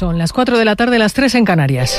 Son las 4 de la tarde, las 3 en Canarias.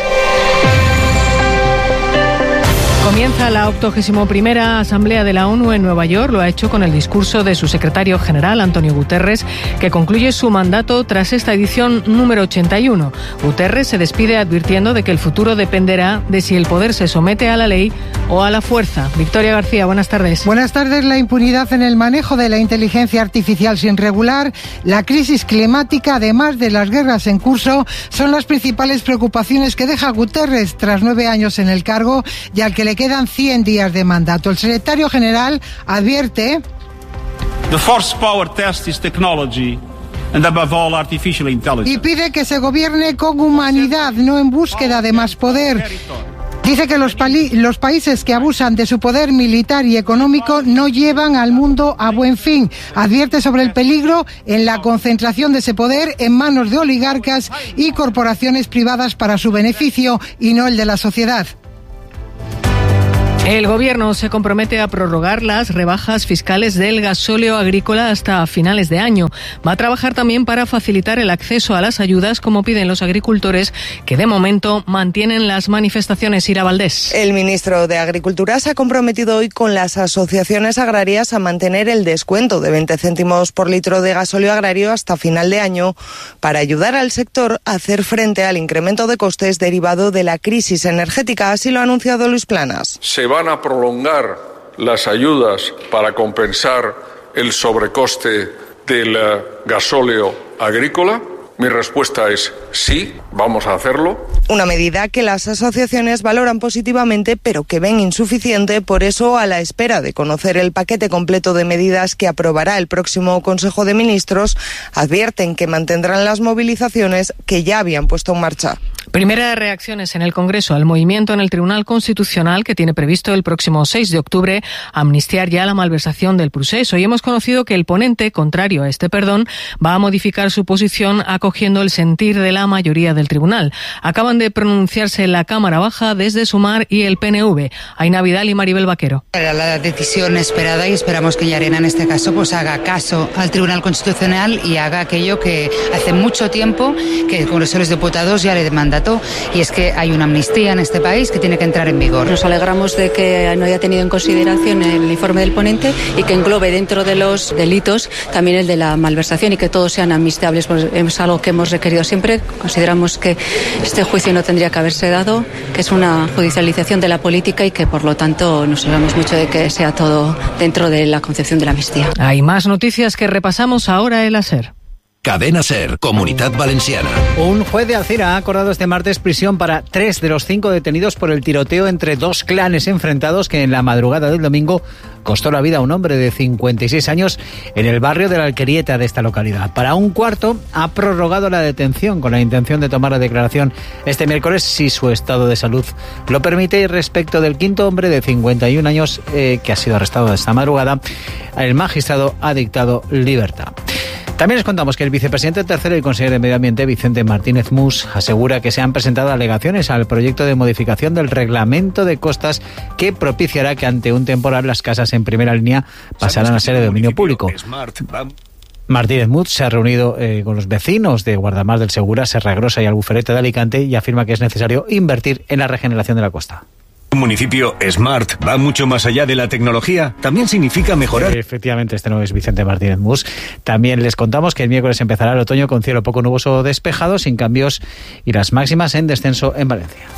Comienza la 81ª Asamblea de la ONU en Nueva York. Lo ha hecho con el discurso de su secretario general, Antonio Guterres, que concluye su mandato tras esta edición número 81. Guterres se despide advirtiendo de que el futuro dependerá de si el poder se somete a la ley o a la fuerza. Victoria García, buenas tardes. Buenas tardes. La impunidad en el manejo de la inteligencia artificial sin regular, la crisis climática, además de las guerras en curso, son las principales preocupaciones que deja Guterres tras 9 años en el cargo y al que le quedan 100 días de mandato. El secretario general advierte: The first power test is technology and above all artificial intelligence. Y pide que se gobierne con humanidad, no en búsqueda de más poder. Dice que los países que abusan de su poder militar y económico no llevan al mundo a buen fin. Advierte sobre el peligro en la concentración de ese poder en manos de oligarcas y corporaciones privadas para su beneficio y no el de la sociedad. El Gobierno se compromete a prorrogar las rebajas fiscales del gasóleo agrícola hasta finales de año. Va a trabajar también para facilitar el acceso a las ayudas, como piden los agricultores, que de momento mantienen las manifestaciones. Ira Valdés. El ministro de Agricultura se ha comprometido hoy con las asociaciones agrarias a mantener el descuento de 20 céntimos por litro de gasóleo agrario hasta final de año para ayudar al sector a hacer frente al incremento de costes derivado de la crisis energética. Así lo ha anunciado Luis Planas. Se van a prolongar las ayudas para compensar el sobrecoste del gasóleo agrícola. Mi respuesta es sí, vamos a hacerlo. Una medida que las asociaciones valoran positivamente, pero que ven insuficiente. Por eso, a la espera de conocer el paquete completo de medidas que aprobará el próximo Consejo de Ministros, advierten que mantendrán las movilizaciones que ya habían puesto en marcha. Primeras reacciones en el Congreso al movimiento en el Tribunal Constitucional, que tiene previsto el próximo 6 de octubre amnistiar ya la malversación del procés. Hoy hemos conocido que el ponente, contrario a este perdón, va a modificar su posición acogiendo el sentir de la mayoría del tribunal. Acaban de pronunciarse la Cámara Baja desde Sumar y el PNV. Aina Vidal y Maribel Vaquero. Era la decisión esperada y esperamos que Llarena en este caso pues haga caso al Tribunal Constitucional y haga aquello que hace mucho tiempo que el Congreso de los Diputados ya le demanda, y es que hay una amnistía en este país que tiene que entrar en vigor. Nos alegramos de que no haya tenido en consideración el informe del ponente y que englobe dentro de los delitos también el de la malversación y que todos sean amnistiables. Pues es algo que hemos requerido siempre. Consideramos que este juicio no tendría que haberse dado, que es una judicialización de la política y que por lo tanto nos alegramos mucho de que sea todo dentro de la concepción de la amnistía. Hay más noticias que repasamos ahora en la SER. Cadena SER, Comunitat Valenciana. Un juez de Alcira ha acordado este martes prisión para 3 de los 5 detenidos por el tiroteo entre 2 clanes enfrentados que en la madrugada del domingo costó la vida a un hombre de 56 años en el barrio de la Alquerieta de esta localidad. Para un cuarto ha prorrogado la detención con la intención de tomar la declaración este miércoles si su estado de salud lo permite. Y respecto del quinto hombre de 51 años que ha sido arrestado esta madrugada, el magistrado ha dictado libertad. También les contamos que el vicepresidente tercero y consejero de Medio Ambiente, Vicente Martínez Mus, asegura que se han presentado alegaciones al proyecto de modificación del reglamento de costas que propiciará que ante un temporal las casas en primera línea pasarán a ser de dominio público. Martínez Mus se ha reunido con los vecinos de Guardamar del Segura, Serragrosa y Albufereta de Alicante y afirma que es necesario invertir en la regeneración de la costa. Un municipio smart va mucho más allá de la tecnología. También significa mejorar. Efectivamente, este no es Vicente Martínez Mus. También les contamos que el miércoles empezará el otoño con cielo poco nuboso despejado, sin cambios y las máximas en descenso en Valencia.